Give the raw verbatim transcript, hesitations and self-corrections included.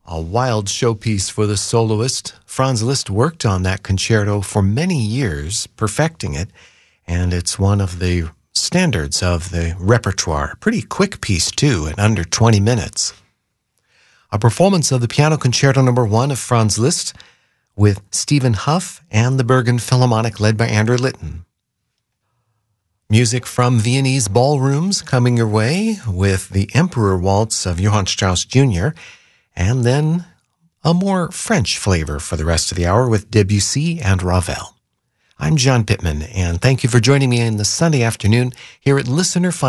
A wild showpiece for the soloist. Franz Liszt worked on that concerto for many years, perfecting it, and it's one of the standards of the repertoire. Pretty quick piece, too, in under twenty minutes. A performance of the Piano Concerto Number One of Franz Liszt with Stephen Huff and the Bergen Philharmonic led by Andrew Litton. Music from Viennese ballrooms coming your way with the Emperor Waltz of Johann Strauss Junior, and then a more French flavor for the rest of the hour with Debussy and Ravel. I'm John Pittman, and thank you for joining me in the Sunday afternoon here at Listener Fun.